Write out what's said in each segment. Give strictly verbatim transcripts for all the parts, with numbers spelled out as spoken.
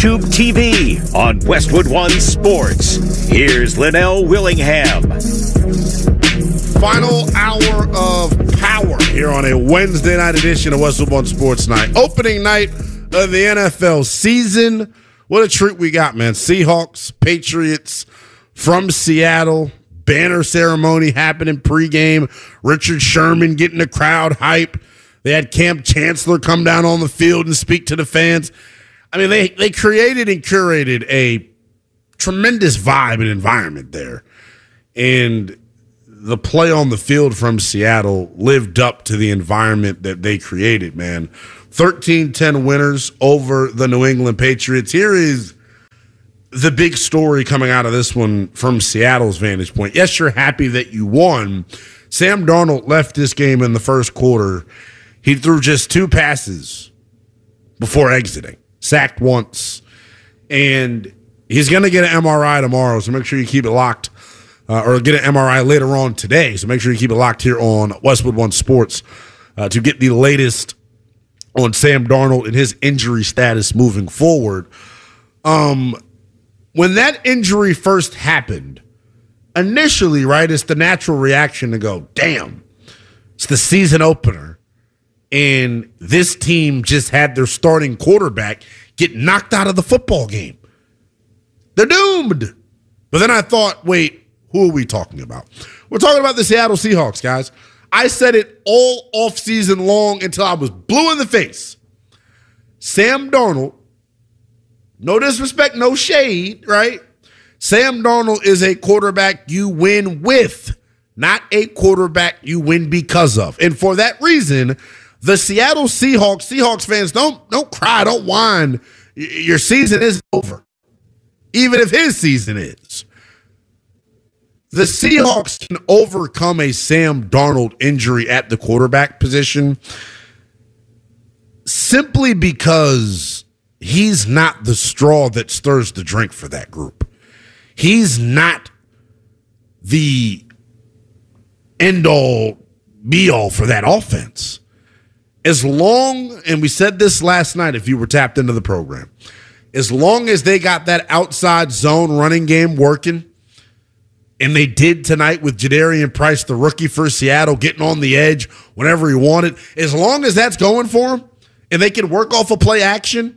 YouTube T V on Westwood One Sports. Here's Linnell Willingham. Final hour of power here on a Wednesday night edition of Westwood One Sports Night. Opening night of the N F L season. What a treat we got, man. Seahawks, Patriots from Seattle. Banner ceremony happening pregame. Richard Sherman getting the crowd hype. They had Camp Chancellor come down on the field and speak to the fans. I mean, they, they created and curated a tremendous vibe and environment there. And the play on the field from Seattle lived up to the environment that they created, man. thirteen ten winners over the New England Patriots. Here is the big story coming out of this one from Seattle's vantage point. Yes, you're happy that you won. Sam Darnold left this game in the first quarter. He threw just two passes before exiting, sacked once, and he's going to get an M R I tomorrow, so make sure you keep it locked. Uh, or get an M R I later on today. So make sure you keep it locked here on Westwood One Sports uh, to get the latest on Sam Darnold and his injury status moving forward. Um, when that injury first happened, initially, right, it's the natural reaction to go, damn, it's the season opener. And this team just had their starting quarterback get knocked out of the football game. They're doomed. But then I thought, wait, who are we talking about? We're talking about the Seattle Seahawks, guys. I said it all offseason long until I was blue in the face. Sam Darnold, no disrespect, no shade, right? Sam Darnold is a quarterback you win with, not a quarterback you win because of. And for that reason, the Seattle Seahawks, Seahawks fans, don't, don't cry, don't whine. Your season is over, even if his season is. The Seahawks can overcome a Sam Darnold injury at the quarterback position simply because he's not the straw that stirs the drink for that group. He's not the end-all, be-all for that offense. As long, and we said this last night if you were tapped into the program, as long as they got that outside zone running game working, and they did tonight with Jadarian Price, the rookie for Seattle, getting on the edge whenever he wanted. As long as that's going for him and they can work off a play action,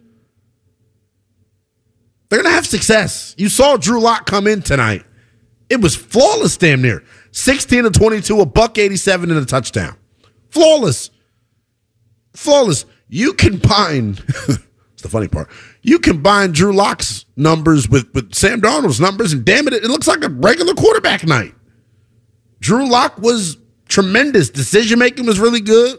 they're going to have success. You saw Drew Lock come in tonight. It was flawless damn near. sixteen of twenty-two, a buck eighty-seven and a touchdown. Flawless. Flawless. You combine, it's the funny part, you combine Drew Lock's numbers with, with Sam Darnold's numbers, and damn it, it looks like a regular quarterback night. Drew Lock was tremendous. Decision-making was really good.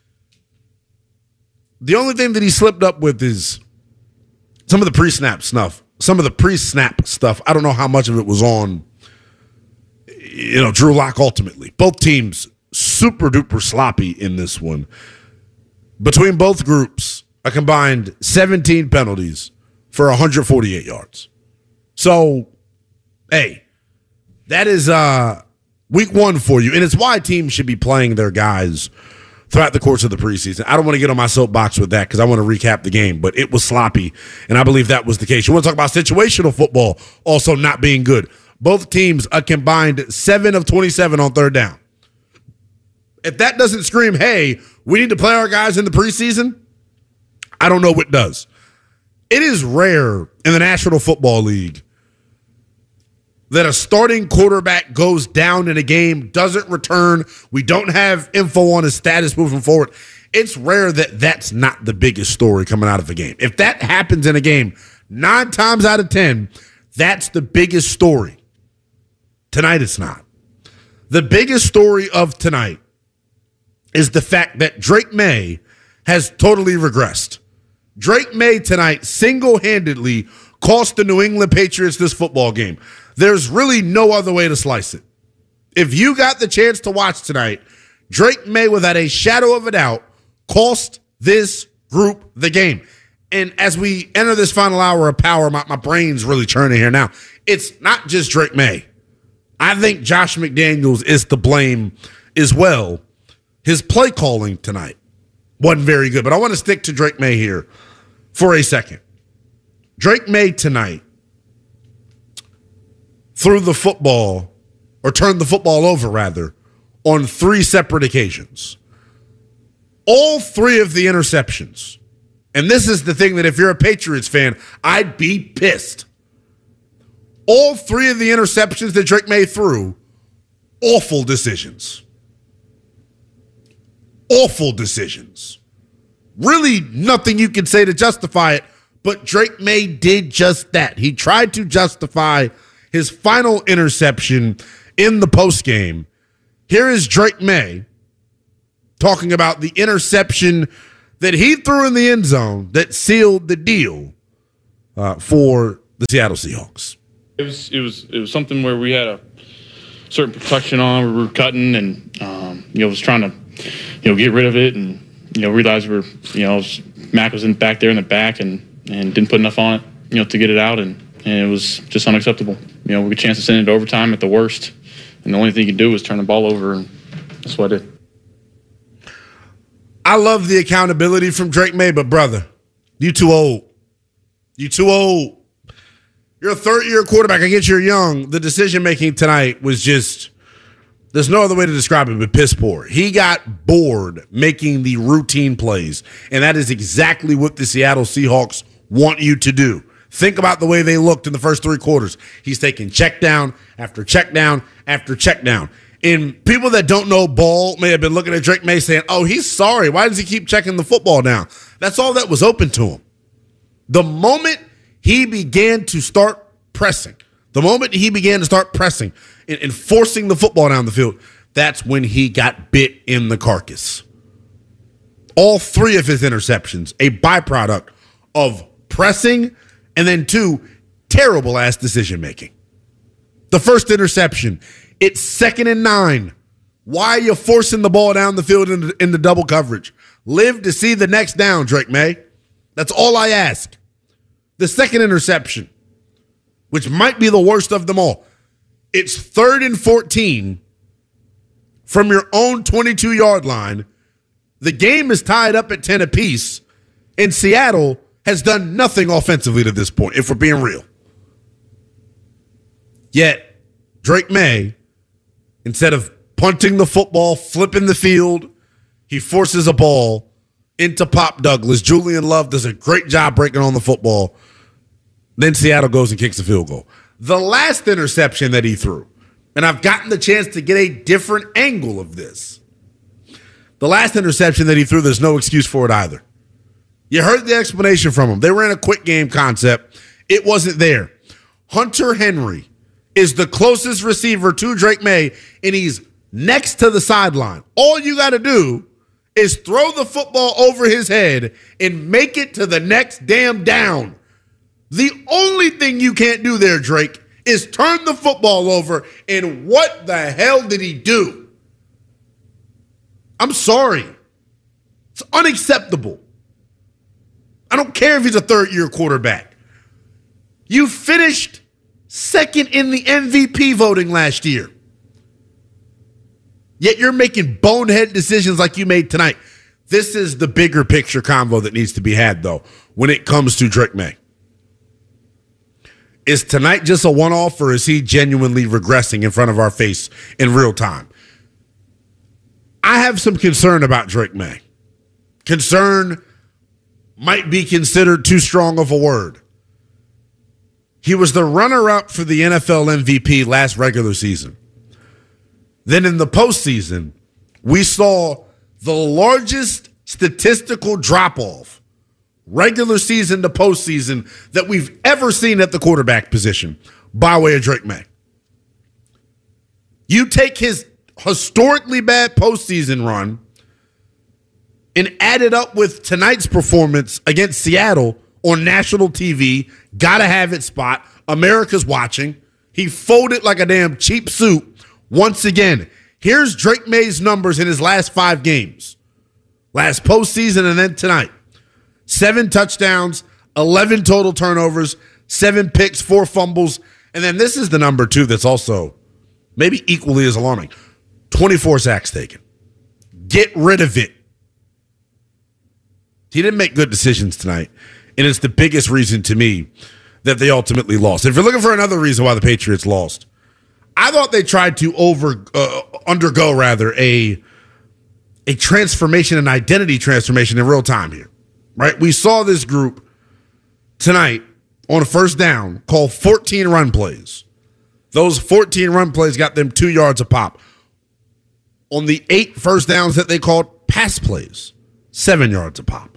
The only thing that he slipped up with is some of the pre-snap stuff. Some of the pre-snap stuff. I don't know how much of it was on, you know, Drew Lock ultimately. Both teams super-duper sloppy in this one. Between both groups, a combined seventeen penalties for one hundred forty-eight yards. So, hey, that is uh, week one for you. And it's why teams should be playing their guys throughout the course of the preseason. I don't want to get on my soapbox with that because I want to recap the game, but it was sloppy, and I believe that was the case. You want to talk about situational football also not being good. Both teams a combined seven of twenty-seven on third down. If that doesn't scream, hey, we need to play our guys in the preseason, I don't know what does. It is rare in the National Football League that a starting quarterback goes down in a game, doesn't return. We don't have info on his status moving forward. It's rare that that's not the biggest story coming out of a game. If that happens in a game, nine times out of ten, that's the biggest story. Tonight it's not. The biggest story of tonight is the fact that Drake May has totally regressed. Drake May tonight single-handedly cost the New England Patriots this football game. There's really no other way to slice it. If you got the chance to watch tonight, Drake May, without a shadow of a doubt, cost this group the game. And as we enter this final hour of power, my, my brain's really churning here now. It's not just Drake May. I think Josh McDaniels is to blame as well. His play calling tonight wasn't very good, but I want to stick to Drake May here for a second. Drake Maye tonight threw the football, or turned the football over, rather, on three separate occasions. All three of the interceptions, and this is the thing that if you're a Patriots fan, I'd be pissed. All three of the interceptions that Drake Maye threw, awful decisions. Awful decisions. Really nothing you can say to justify it, but Drake Maye did just that. He tried to justify his final interception in the postgame. Here is Drake Maye talking about the interception that he threw in the end zone that sealed the deal uh, for the Seattle Seahawks. It was it was it was something where we had a certain protection on. We were cutting, and um, you know, was trying to you know get rid of it, and you know realized we were you know Mac was in back there in the back, and, and didn't put enough on it you know to get it out, and, and it was just unacceptable. You know, we had a chance to send it to overtime at the worst, and the only thing you could do was turn the ball over, and that's what I did. I love the accountability from Drake Maye, but brother, you too old. You too old. You're a third-year quarterback. I get you're young. The decision-making tonight was just, there's no other way to describe it but piss poor. He got bored making the routine plays, and that is exactly what the Seattle Seahawks want you to do. Think about the way they looked in the first three quarters. He's taking check down after check down after check down. And people that don't know ball may have been looking at Drake Maye saying, oh, he's sorry. Why does he keep checking the football down? That's all that was open to him. The moment he began to start pressing, the moment he began to start pressing and, and forcing the football down the field, that's when he got bit in the carcass. All three of his interceptions, a byproduct of pressing, and then two, terrible-ass decision-making. The first interception, it's second and nine. Why are you forcing the ball down the field in the, in the double coverage? Live to see the next down, Drake Maye. That's all I ask. The second interception, which might be the worst of them all, it's third and fourteen from your own twenty-two-yard line. The game is tied up at ten apiece, and Seattle has done nothing offensively to this point, if we're being real. Yet, Drake Maye, instead of punting the football, flipping the field, he forces a ball into Pop Douglas. Julian Love does a great job breaking on the football. Then Seattle goes and kicks a field goal. The last interception that he threw, and I've gotten the chance to get a different angle of this. The last interception that he threw, there's no excuse for it either. You heard the explanation from him. They ran a quick game concept. It wasn't there. Hunter Henry is the closest receiver to Drake Maye, and he's next to the sideline. All you got to do is throw the football over his head and make it to the next damn down. The only thing you can't do there, Drake, is turn the football over, and what the hell did he do? I'm sorry. It's unacceptable. I don't care if he's a third-year quarterback. You finished second in the M V P voting last year. Yet you're making bonehead decisions like you made tonight. This is the bigger picture convo that needs to be had, though, when it comes to Drake Maye. Is tonight just a one-off, or is he genuinely regressing in front of our face in real time? I have some concern about Drake Maye. Concern might be considered too strong of a word. He was the runner-up for the N F L M V P last regular season. Then in the postseason, we saw the largest statistical drop-off, regular season to postseason, that we've ever seen at the quarterback position by way of Drake Maye. You take his historically bad postseason run and add it up with tonight's performance against Seattle on national T V, gotta have it spot, America's watching. He folded like a damn cheap suit once again. Here's Drake Maye's numbers in his last five games. Last postseason and then tonight. Seven touchdowns, eleven total turnovers, seven picks, four fumbles. And then this is the number two that's also maybe equally as alarming. twenty-four sacks taken. Get rid of it. He didn't make good decisions tonight. And it's the biggest reason to me that they ultimately lost. If you're looking for another reason why the Patriots lost, I thought they tried to over uh, undergo rather a a transformation, an identity transformation in real time here, right? We saw this group tonight on a first down call fourteen run plays. Those fourteen run plays got them two yards a pop. On the eight first downs that they called pass plays, seven yards a pop.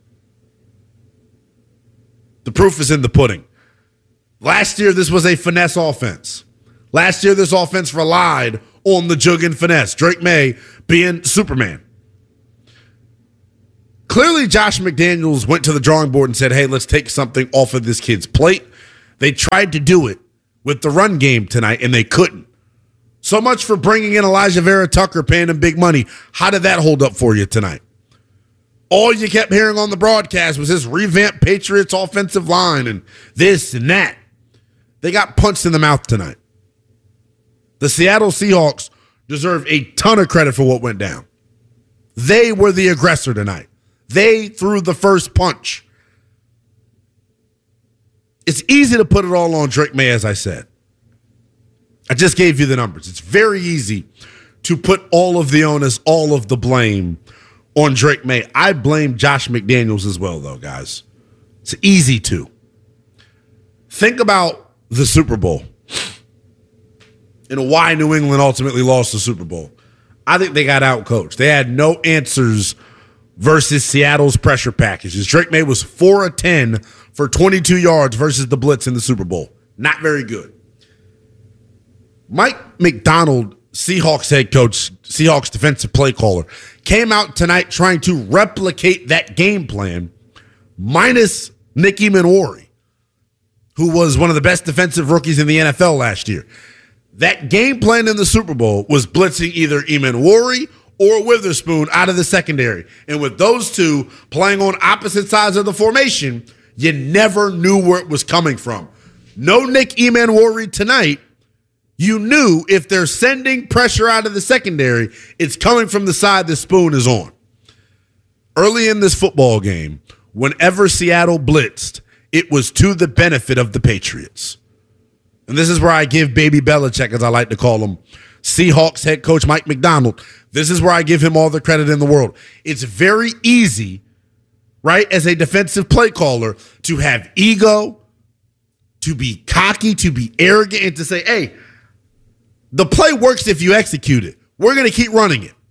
The proof is in the pudding. Last year, this was a finesse offense. Last year, this offense relied on the jug and finesse. Drake May being Superman. Clearly, Josh McDaniels went to the drawing board and said, hey, let's take something off of this kid's plate. They tried to do it with the run game tonight, and they couldn't. So much for bringing in Elijah Vera Tucker, paying him big money. How did that hold up for you tonight? All you kept hearing on the broadcast was this revamped Patriots offensive line and this and that. They got punched in the mouth tonight. The Seattle Seahawks deserve a ton of credit for what went down. They were the aggressor tonight. They threw the first punch. It's easy to put it all on Drake May, as I said. I just gave you the numbers. It's very easy to put all of the onus, all of the blame on Drake May. I blame Josh McDaniels as well, though, guys. It's easy to. Think about the Super Bowl and why New England ultimately lost the Super Bowl. I think they got outcoached. They had no answers versus Seattle's pressure packages. Drake May was four of ten for twenty-two yards versus the blitz in the Super Bowl. Not very good. Mike Macdonald, Seahawks head coach, Seahawks defensive play caller, came out tonight trying to replicate that game plan minus Nick Emmanwori, who was one of the best defensive rookies in the N F L last year. That game plan in the Super Bowl was blitzing either Emmanwori or Witherspoon out of the secondary. And with those two playing on opposite sides of the formation, you never knew where it was coming from. No Nick Emmanwori tonight. You knew if they're sending pressure out of the secondary, it's coming from the side the Spoon is on. Early in this football game, whenever Seattle blitzed, it was to the benefit of the Patriots. And this is where I give Baby Belichick, as I like to call him, Seahawks head coach Mike Macdonald. This is where I give him all the credit in the world. It's very easy, right, as a defensive play caller, to have ego, to be cocky, to be arrogant, and to say, hey, the play works if you execute it. We're going to keep running it.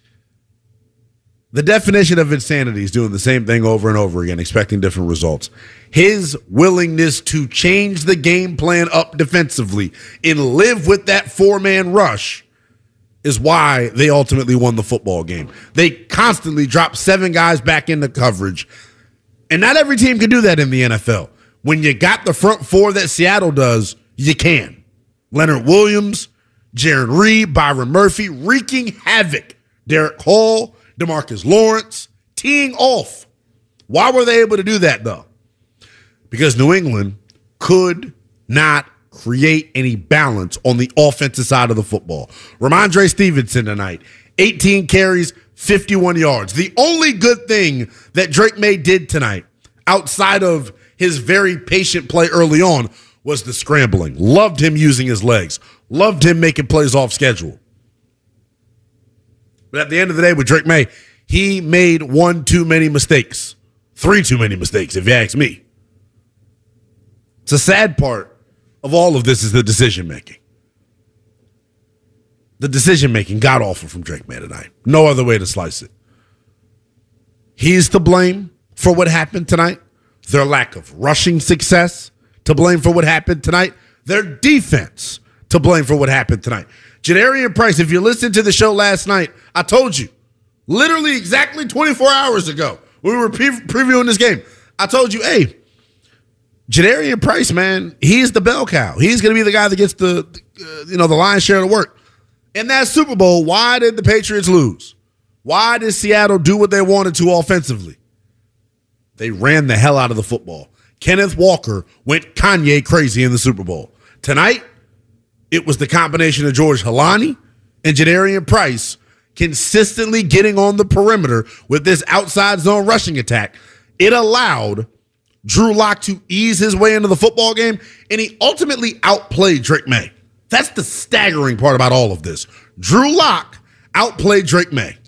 The definition of insanity is doing the same thing over and over again, expecting different results. His willingness to change the game plan up defensively and live with that four-man rush is why they ultimately won the football game. They constantly drop seven guys back into coverage, and not every team can do that in the N F L. When you got the front four that Seattle does, you can. Leonard Williams, Jaron Reed, Byron Murphy, wreaking havoc. Derek Hall, DeMarcus Lawrence, teeing off. Why were they able to do that, though? Because New England could not create any balance on the offensive side of the football. Ramondre Stevenson tonight, eighteen carries, fifty-one yards. The only good thing that Drake May did tonight, outside of his very patient play early on, was the scrambling. Loved him using his legs. Loved him making plays off schedule. But at the end of the day, with Drake May, he made one too many mistakes. Three too many mistakes, if you ask me. It's a sad part of all of this is the decision-making. The decision-making got awful from Drake May tonight. No other way to slice it. He's to blame for what happened tonight. Their lack of rushing success to blame for what happened tonight. Their defense to blame for what happened tonight. Jadarian Price, if you listened to the show last night, I told you, literally exactly twenty-four hours ago, when we were pre- previewing this game, I told you, hey, Jadarian Price, man, he's the bell cow. He's going to be the guy that gets the, uh, you know, the lion's share of the work. In that Super Bowl, why did the Patriots lose? Why did Seattle do what they wanted to offensively? They ran the hell out of the football. Kenneth Walker went Kanye crazy in the Super Bowl. Tonight, it was the combination of George Halani and Jadarian Price consistently getting on the perimeter with this outside zone rushing attack. It allowed Drew Lock to ease his way into the football game, and he ultimately outplayed Drake May. That's the staggering part about all of this. Drew Lock outplayed Drake May.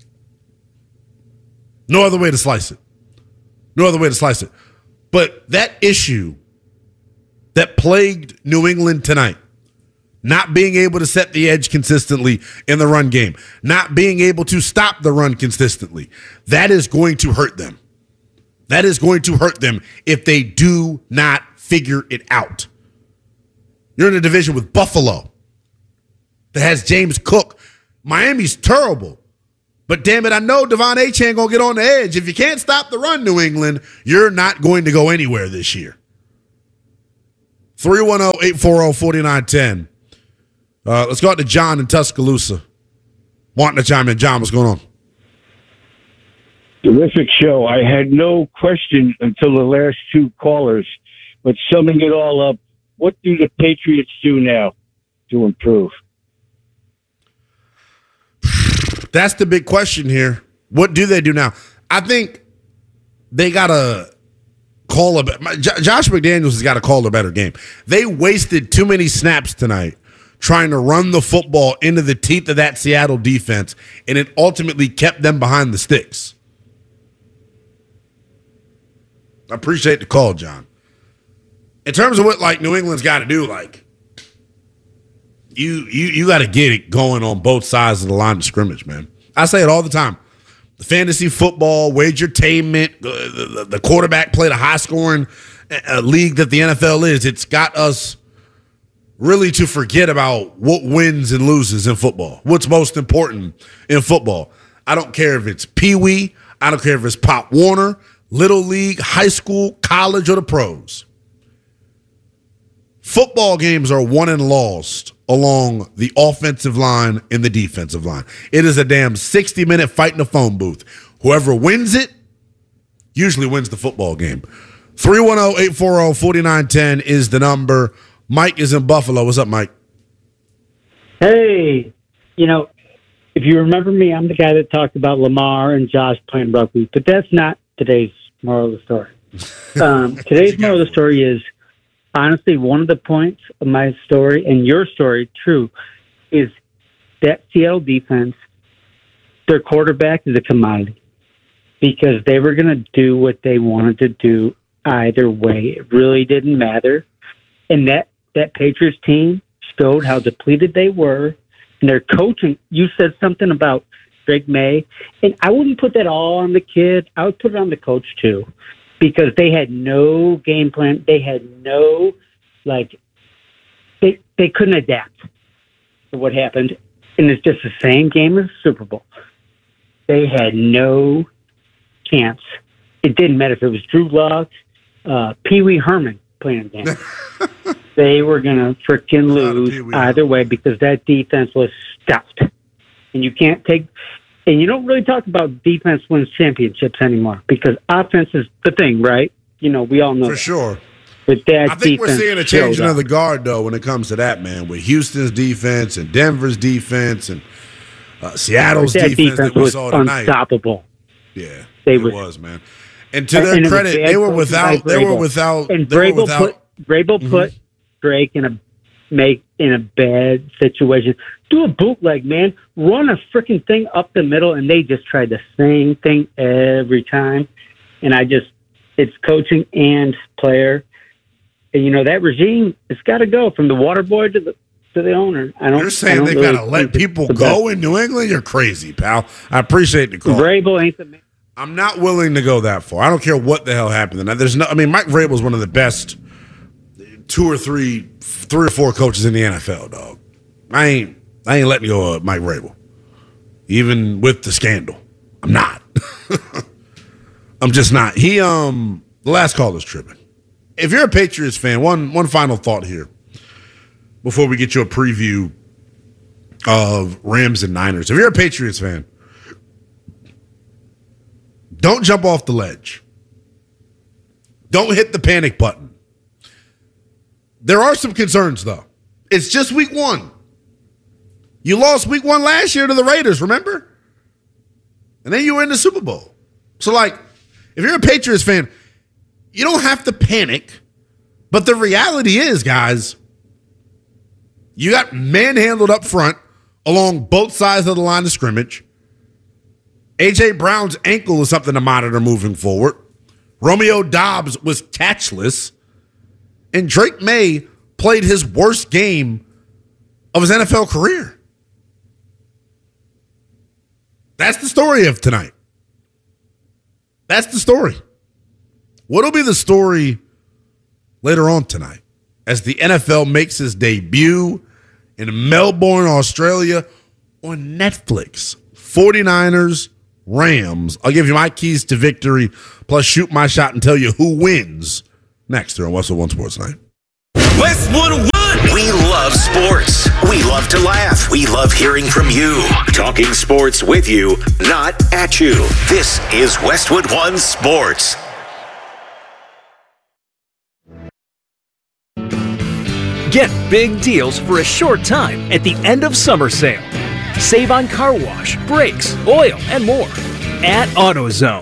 No other way to slice it. No other way to slice it. But that issue that plagued New England tonight, not being able to set the edge consistently in the run game, not being able to stop the run consistently, that is going to hurt them. That is going to hurt them if they do not figure it out. You're in a division with Buffalo that has James Cook. Miami's terrible. But damn it, I know Devon Achane going to get on the edge. If you can't stop the run, New England, you're not going to go anywhere this year. three one zero, eight four zero, four nine one zero. Uh, let's go out to John in Tuscaloosa. Wanting to chime in. John, what's going on? Terrific show. I had no question until the last two callers, but summing it all up, what do the Patriots do now to improve? That's the big question here. What do they do now? I think they got to call a Josh McDaniels has got to call a better game. They wasted too many snaps tonight trying to run the football into the teeth of that Seattle defense, and it ultimately kept them behind the sticks. I appreciate the call, John. In terms of what like New England's got to do, like you you you got to get it going on both sides of the line of scrimmage, man. I say it all the time. The fantasy football, wagertainment, the, the, the quarterback play, the high-scoring uh, league that the N F L is, it's got us really to forget about what wins and loses in football, what's most important in football. I don't care if it's Pee Wee. I don't care if it's Pop Warner, Little League, high school, college, or the pros. Football games are won and lost along the offensive line and the defensive line. It is a damn sixty-minute fight in a phone booth. Whoever wins it usually wins the football game. three one zero, eight four zero, four nine one zero is the number. Mike is in Buffalo. What's up, Mike? Hey, you know, if you remember me, I'm the guy that talked about Lamar and Josh playing rugby, but that's not today's moral of the story. Um, today's moral of the story is, honestly, one of the points of my story and your story, true, is that Seattle defense, their quarterback is a commodity because they were going to do what they wanted to do either way. It really didn't matter. And that, that Patriots team showed how depleted they were. And their coaching, you said something about Drake May, and I wouldn't put that all on the kid. I would put it on the coach too, because they had no game plan. They had no, like, they they couldn't adapt to what happened. And it's just the same game as the Super Bowl. They had no chance. It didn't matter if it was Drew Lock, uh, Pee Wee Herman playing the game. They were going to freaking lose either way because that defense was stuffed. And you can't take, and you don't really talk about defense wins championships anymore because offense is the thing, right? You know, we all know For that. sure. But that I think we're seeing a changing up. of the guard, though, when it comes to that, man, with Houston's defense and Denver's defense and uh, Seattle's that defense, defense that we was saw tonight. Unstoppable. Yeah, they it was, was, man. And to their credit, they were without, they were without, and they were Vrabel without. put Vrabel mm-hmm. put Drake in a make in a bad situation. Do a bootleg, man. Run a freaking thing up the middle, and they just tried the same thing every time. And I just, it's coaching and player. And, you know, that regime, it's got to go from the water boy to the to the owner. I don't. You're saying they really got to let people the go best. in New England? You're crazy, pal. I appreciate the call. Vrabel ain't the man. I'm not willing to go that far. I don't care what the hell happened. Now, there's no. I mean, Mike Vrabel is one of the best two or three, three or four coaches in the N F L, dog. I ain't. I ain't letting go of Mike Vrabel, even with the scandal. I'm not. I'm just not. He um. The last call is tripping. If you're a Patriots fan, one one final thought here before we get you a preview of Rams and Niners. If you're a Patriots fan, don't jump off the ledge. Don't hit the panic button. There are some concerns, though. It's just week one. You lost week one last year to the Raiders, remember? And then you were in the Super Bowl. So, like, if you're a Patriots fan, you don't have to panic. But the reality is, guys, you got manhandled up front along both sides of the line of scrimmage. A J. Brown's ankle is something to monitor moving forward. Romeo Doubs was catchless. And Drake May played his worst game of his N F L career. That's the story of tonight. That's the story. What'll be the story later on tonight as the N F L makes its debut in Melbourne, Australia on Netflix? forty-niners, Rams. I'll give you my keys to victory, plus shoot my shot and tell you who wins next here on Westwood One Sports Night. Westwood One. We love sports. We love to laugh. We love hearing from you. Talking sports with you, not at you. This is Westwood One Sports. Get big deals for a short time at the end of summer sale. Save on car wash, brakes, oil, and more at AutoZone.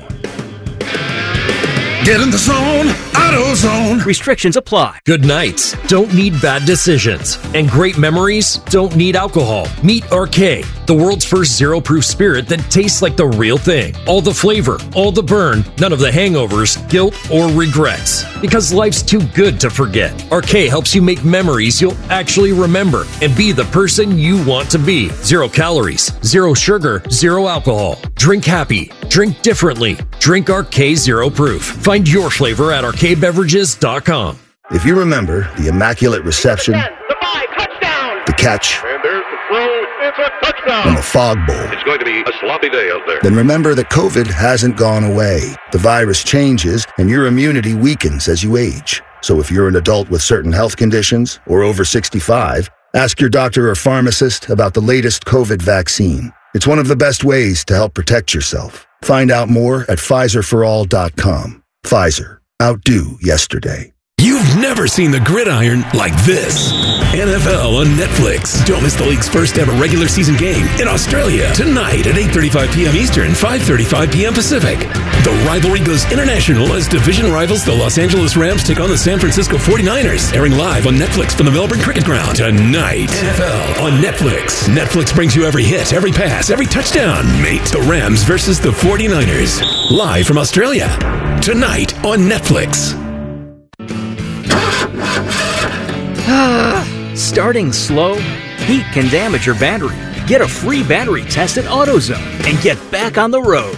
Get in the zone, AutoZone. Restrictions apply. Good nights don't need bad decisions, and great memories don't need alcohol. Meet R K, the world's first zero-proof spirit that tastes like the real thing. All the flavor, all the burn, none of the hangovers, guilt, or regrets. Because life's too good to forget. R K helps you make memories you'll actually remember and be the person you want to be. Zero calories, zero sugar, zero alcohol. Drink happy. Drink differently. Drink R K Zero Proof. Find your flavor at R K beverages dot com. If you remember the immaculate reception, the five, touchdown, the catch, and there's the throw, it's a touchdown, and the fog bowl, it's going to be a sloppy day out there. Then remember that COVID hasn't gone away. The virus changes, and your immunity weakens as you age. So if you're an adult with certain health conditions or over sixty-five, ask your doctor or pharmacist about the latest COVID vaccine. It's one of the best ways to help protect yourself. Find out more at Pfizer for all dot com. Pfizer. Outdo yesterday. You've never seen the gridiron like this. N F L on Netflix. Don't miss the league's first ever regular season game in Australia. Tonight at eight thirty-five p.m. Eastern, five thirty-five p.m. Pacific. The rivalry goes international as division rivals the Los Angeles Rams take on the San Francisco forty-niners. Airing live on Netflix from the Melbourne Cricket Ground. Tonight, N F L on Netflix. Netflix brings you every hit, every pass, every touchdown. Mate, the Rams versus the forty-niners. Live from Australia. Tonight on Netflix. Starting slow, heat can damage your battery. Get a free battery test at AutoZone and get back on the road.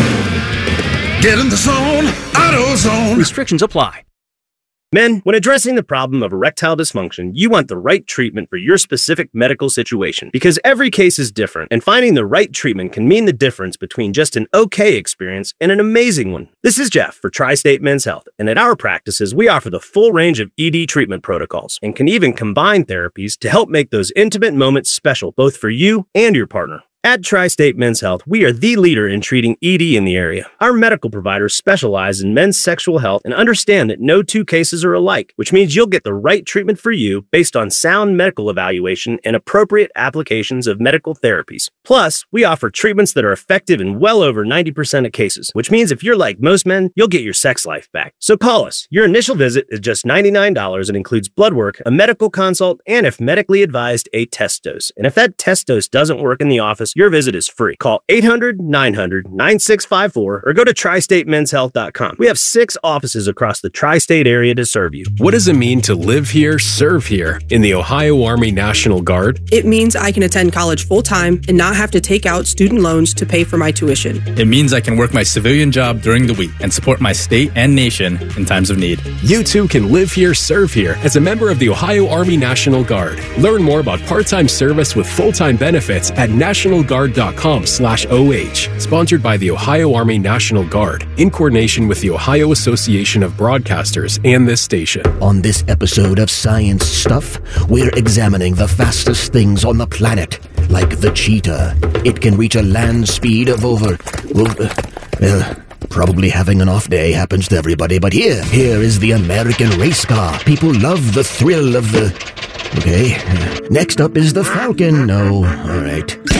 Get in the zone, AutoZone. Restrictions apply. Men, when addressing the problem of erectile dysfunction, you want the right treatment for your specific medical situation because every case is different, and finding the right treatment can mean the difference between just an okay experience and an amazing one. This is Jeff for Tri-State Men's Health, and at our practices, we offer the full range of E D treatment protocols and can even combine therapies to help make those intimate moments special both for you and your partner. At Tri-State Men's Health, we are the leader in treating E D in the area. Our medical providers specialize in men's sexual health and understand that no two cases are alike, which means you'll get the right treatment for you based on sound medical evaluation and appropriate applications of medical therapies. Plus, we offer treatments that are effective in well over ninety percent of cases, which means if you're like most men, you'll get your sex life back. So call us. Your initial visit is just ninety-nine dollars and includes blood work, a medical consult, and if medically advised, a test dose. And if that test dose doesn't work in the office, your visit is free. Call eight hundred, nine hundred, nine six five four or go to tri state men's health dot com. We have six offices across the tri-state area to serve you. What does it mean to live here, serve here in the Ohio Army National Guard? It means I can attend college full-time and not have to take out student loans to pay for my tuition. It means I can work my civilian job during the week and support my state and nation in times of need. You too can live here, serve here as a member of the Ohio Army National Guard. Learn more about part-time service with full-time benefits at national guard dot com slash O H. Sponsored by the Ohio Army National Guard in coordination with the Ohio Association of Broadcasters and this station. On this episode of Science Stuff, we're examining the fastest things on the planet, like the cheetah. It can reach a land speed of over, well, well, probably having an off day happens to everybody, but here, here is the American race car. People love the thrill of the... Okay, next up is the Falcon. No, all right. Oh, great.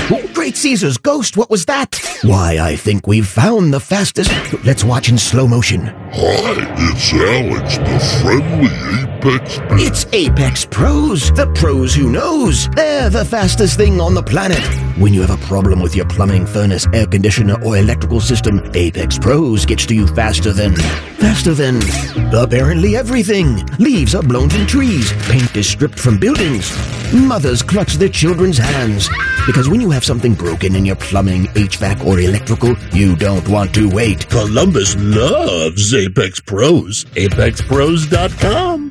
Great Caesar's ghost, what was that? Why, I think we've found the fastest... Let's watch in slow motion. Hi, it's Alex, the friendly Apex Pro. It's Apex Pros, the pros who knows. They're the fastest thing on the planet. When you have a problem with your plumbing, furnace, air conditioner, or electrical system, Apex Pros gets to you faster than... Faster than... apparently everything. Leaves are blown from trees. Paint is stripped from buildings. Mothers clutch their children's hands. Because when you have something broken in your plumbing, H V A C, or electrical, you don't want to wait. Columbus loves Apex Pros. Apex Pros dot com.